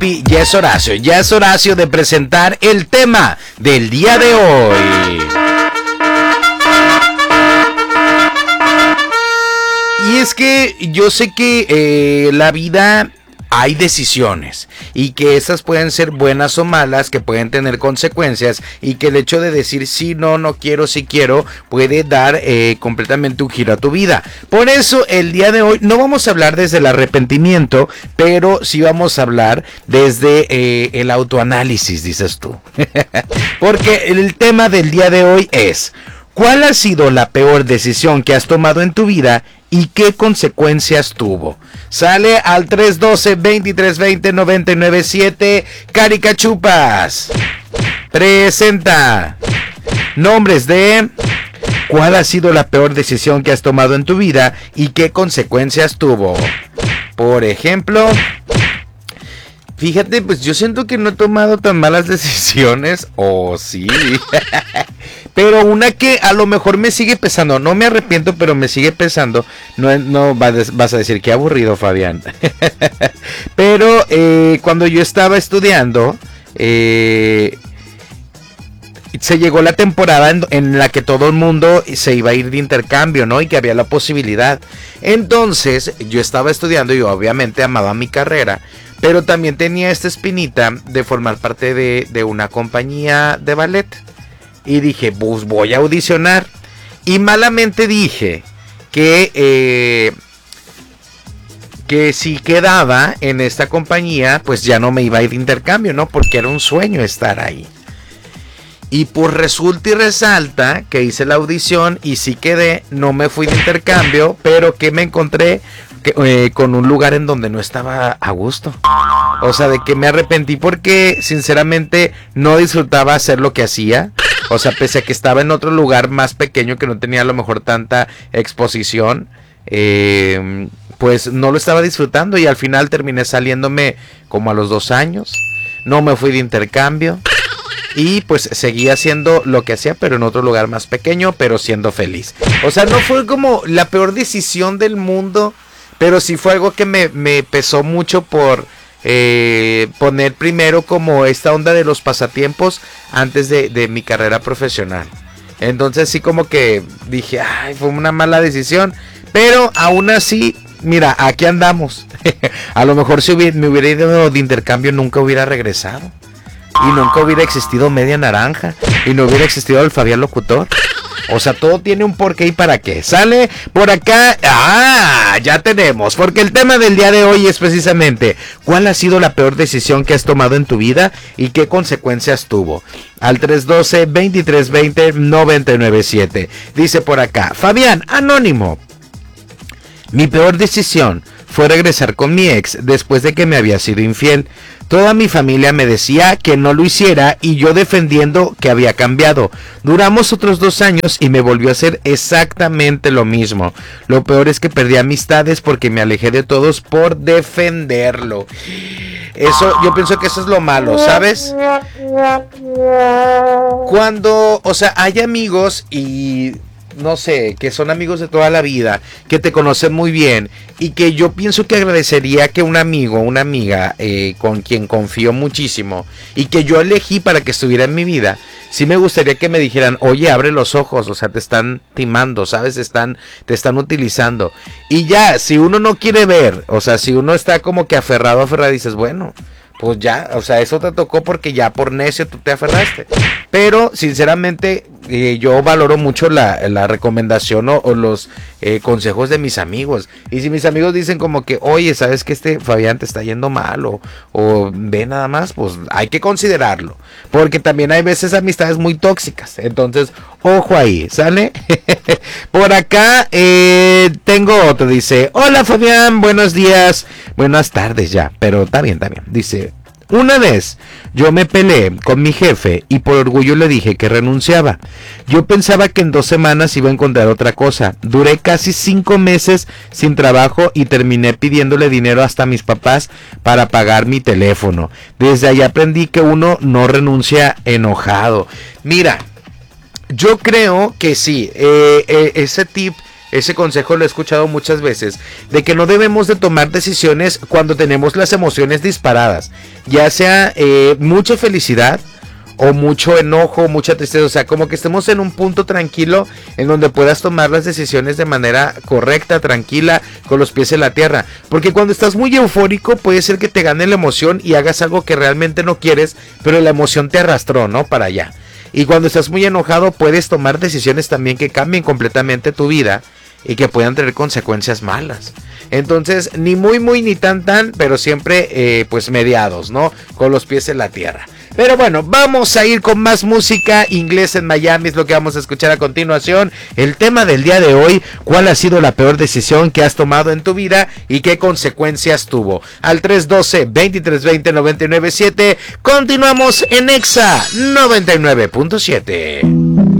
Capi, ya es Horacio de presentar el tema del día de hoy. Y es que yo sé que la vida hay decisiones y que esas pueden ser buenas o malas, que pueden tener consecuencias y que el hecho de decir sí, no quiero, sí quiero, puede dar completamente un giro a tu vida. Por eso el día de hoy no vamos a hablar desde el arrepentimiento, pero sí vamos a hablar desde el autoanálisis, dices tú. Porque el tema del día de hoy es: ¿cuál ha sido la peor decisión que has tomado en tu vida y qué consecuencias tuvo? Sale al 312-2320-997. Caricachupas presenta nombres de ¿cuál ha sido la peor decisión que has tomado en tu vida y qué consecuencias tuvo? Por ejemplo, fíjate, pues yo siento que no he tomado tan malas decisiones, o sí. Pero una que a lo mejor me sigue pesando, no me arrepiento, pero me sigue pesando. No vas a decir qué aburrido, Fabián. Pero cuando yo estaba estudiando, se llegó la temporada en la que todo el mundo se iba a ir de intercambio, ¿no? Y que había la posibilidad. Entonces yo estaba estudiando y obviamente amaba mi carrera, pero también tenía esta espinita de formar parte de una compañía de ballet. Y dije, pues voy a audicionar. Y malamente dije que si quedaba en esta compañía, pues ya no me iba a ir de intercambio, ¿no? Porque era un sueño estar ahí. Y pues resulta y resalta que hice la audición y sí quedé, no me fui de intercambio, pero que me encontré con un lugar en donde no estaba a gusto. O sea, de que me arrepentí porque sinceramente no disfrutaba hacer lo que hacía. O sea, pese a que estaba en otro lugar más pequeño que no tenía a lo mejor tanta exposición, pues no lo estaba disfrutando y al final terminé saliéndome como a los 2 años. No me fui de intercambio y pues seguí haciendo lo que hacía, pero en otro lugar más pequeño, pero siendo feliz. O sea, no fue como la peor decisión del mundo, pero sí fue algo que me pesó mucho por poner primero como esta onda de los pasatiempos antes de mi carrera profesional. Entonces sí como que dije, ay, fue una mala decisión, pero aún así, mira, aquí andamos. A lo mejor si me hubiera ido de intercambio nunca hubiera regresado y nunca hubiera existido Media Naranja y no hubiera existido el Fabián Locutor. O sea, todo tiene un porqué y para qué. Sale por acá. Ya tenemos. Porque el tema del día de hoy es precisamente ¿cuál ha sido la peor decisión que has tomado en tu vida y qué consecuencias tuvo? Al 312-2320-997. Dice por acá, Fabián, anónimo. Mi peor decisión fue regresar con mi ex después de que me había sido infiel. Toda mi familia me decía que no lo hiciera y yo defendiendo que había cambiado. Duramos otros 2 años y me volvió a hacer exactamente lo mismo. Lo peor es que perdí amistades porque me alejé de todos por defenderlo. Eso, yo pienso que eso es lo malo, ¿sabes? Cuando, o sea, hay amigos y no sé, que son amigos de toda la vida, que te conocen muy bien y que yo pienso que agradecería que un amigo, una amiga con quien confío muchísimo y que yo elegí para que estuviera en mi vida, sí me gustaría que me dijeran, oye, abre los ojos, o sea, te están timando, ¿sabes? Te están utilizando. Y ya, si uno no quiere ver, o sea, si uno está como que aferrado, dices, bueno, pues ya, o sea, eso te tocó porque ya por necio tú te aferraste. Pero, sinceramente, yo valoro mucho la recomendación o los consejos de mis amigos. Y si mis amigos dicen como que, oye, ¿sabes que este Fabián te está yendo mal? O ve nada más, pues hay que considerarlo. Porque también hay veces amistades muy tóxicas. Entonces, ojo ahí, ¿sale? Por acá tengo otro, dice, hola Fabián, buenos días. Buenas tardes ya, pero está bien. Dice, una vez yo me peleé con mi jefe y por orgullo le dije que renunciaba. Yo pensaba que en 2 semanas iba a encontrar otra cosa. Duré casi 5 meses sin trabajo y terminé pidiéndole dinero hasta a mis papás para pagar mi teléfono. Desde ahí aprendí que uno no renuncia enojado. Mira, yo creo que sí, ese tip ese consejo lo he escuchado muchas veces, de que no debemos de tomar decisiones cuando tenemos las emociones disparadas, ya sea mucha felicidad o mucho enojo, mucha tristeza, o sea, como que estemos en un punto tranquilo en donde puedas tomar las decisiones de manera correcta, tranquila, con los pies en la tierra, porque cuando estás muy eufórico puede ser que te gane la emoción y hagas algo que realmente no quieres, pero la emoción te arrastró, ¿no? Para allá. Y cuando estás muy enojado puedes tomar decisiones también que cambien completamente tu vida y que puedan tener consecuencias malas. Entonces, ni muy ni tan, pero siempre pues mediados, ¿no? Con los pies en la tierra. Pero bueno, vamos a ir con más música. Inglés en Miami es lo que vamos a escuchar a continuación. El tema del día de hoy: ¿cuál ha sido la peor decisión que has tomado en tu vida y qué consecuencias tuvo? Al 312-2320-997. Continuamos en Exa 99.7.